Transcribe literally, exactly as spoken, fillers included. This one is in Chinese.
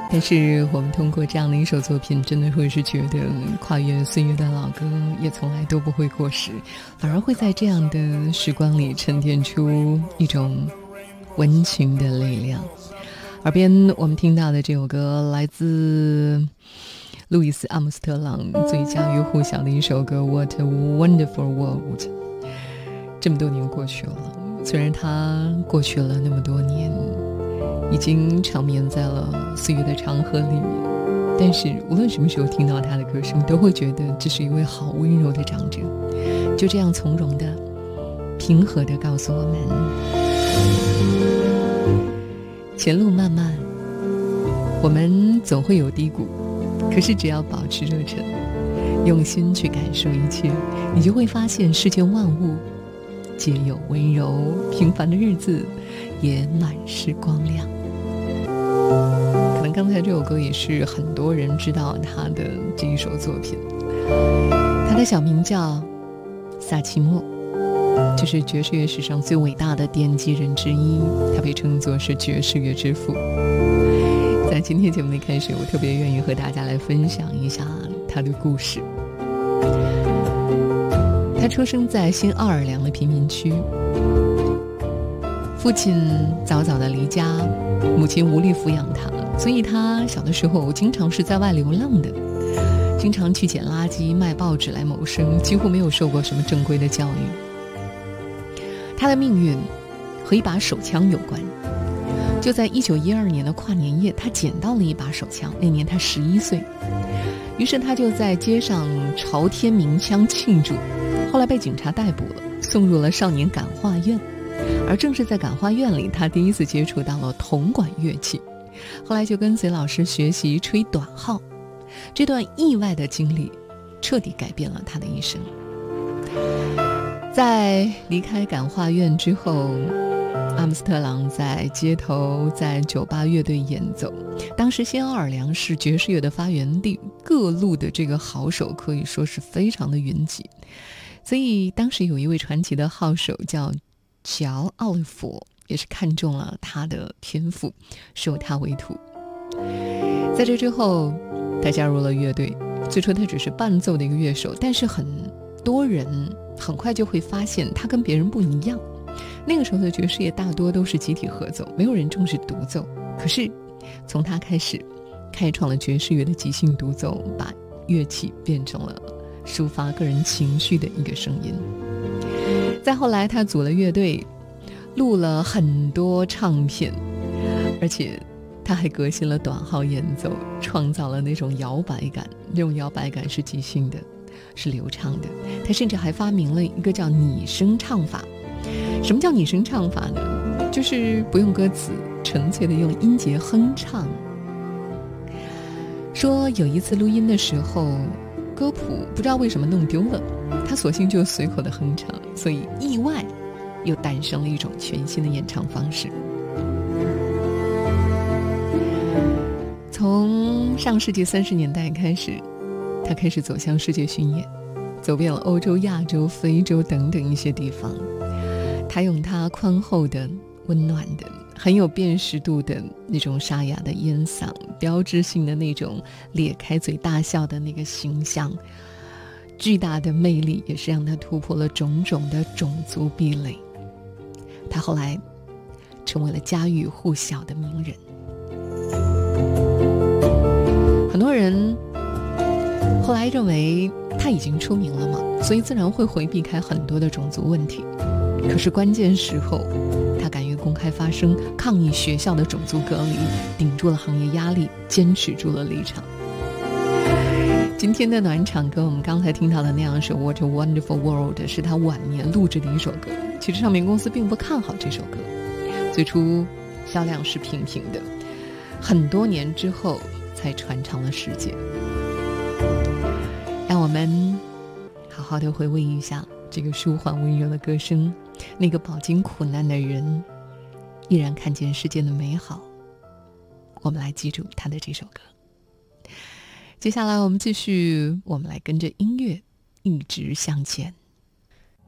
但是我们通过这样的一首作品，真的会是觉得跨越岁月的老歌也从来都不会过时，反而会在这样的时光里沉淀出一种温情的力量。耳边我们听到的这首歌来自路易斯·阿姆斯特朗最家喻户晓的一首歌 What a Wonderful World。 这么多年过去了，虽然它过去了那么多年，已经长眠在了岁月的长河里面，但是无论什么时候听到他的歌声，都会觉得这是一位好温柔的长者，就这样从容的平和的告诉我们，前路漫漫，我们总会有低谷，可是只要保持热忱，用心去感受一切，你就会发现世间万物皆有温柔，平凡的日子也满是光亮。可能刚才这首歌也是很多人知道他的这一首作品，他的小名叫萨奇莫，这是爵士乐史上最伟大的奠基人之一，他被称作是爵士乐之父。在今天节目的开始，我特别愿意和大家来分享一下他的故事。他出生在新奥尔良的贫民区，父亲早早的离家，母亲无力抚养他，所以他小的时候经常是在外流浪的，经常去捡垃圾卖报纸来谋生，几乎没有受过什么正规的教育。他的命运和一把手枪有关，就在一九一二年的跨年夜，他捡到了一把手枪，那年他十一岁，于是他就在街上朝天鸣枪庆祝，后来被警察逮捕了，送入了少年感化院。而正是在感化院里，他第一次接触到了铜管乐器，后来就跟随老师学习吹短号。这段意外的经历彻底改变了他的一生。在离开感化院之后，阿姆斯特朗在街头在酒吧乐队演奏，当时新奥尔良是爵士乐的发源地，各路的这个好手可以说是非常的云集，所以当时有一位传奇的号手叫乔·奥利弗，也是看中了他的天赋，收他为徒。在这之后，他加入了乐队，最初他只是伴奏的一个乐手，但是很多人很快就会发现他跟别人不一样。那个时候的爵士乐大多都是集体合奏，没有人重视独奏，可是从他开始开创了爵士乐的即兴独奏，把乐器变成了抒发个人情绪的一个声音。再后来他组了乐队，录了很多唱片，而且他还革新了短号演奏，创造了那种摇摆感，那种摇摆感是即兴的，是流畅的。他甚至还发明了一个叫拟声唱法。什么叫拟声唱法呢？就是不用歌词，纯粹的用音节哼唱。说有一次录音的时候，歌谱不知道为什么弄丢了，他索性就随口的哼唱，所以意外又诞生了一种全新的演唱方式。从上世纪三十年代开始，他开始走向世界巡演，走遍了欧洲、亚洲、非洲等等一些地方。他用他宽厚的、温暖的、很有辨识度的那种沙哑的烟嗓，标志性的那种咧开嘴大笑的那个形象，巨大的魅力也是让他突破了种种的种族壁垒。他后来成为了家喻户晓的名人。很多人后来认为他已经出名了嘛，所以自然会回避开很多的种族问题。可是关键时候，他敢于公开发声，抗议学校的种族隔离，顶住了行业压力，坚持住了立场。今天的暖场跟我们刚才听到的那样一首 What a Wonderful World 是他晚年录制的一首歌。其实唱片公司并不看好这首歌，最初销量是平平的，很多年之后才传唱了世界。让我们好好的回味一下这个舒缓温柔的歌声，那个饱经苦难的人依然看见世界的美好。我们来记住他的这首歌。接下来我们继续，我们来跟着音乐一直向前。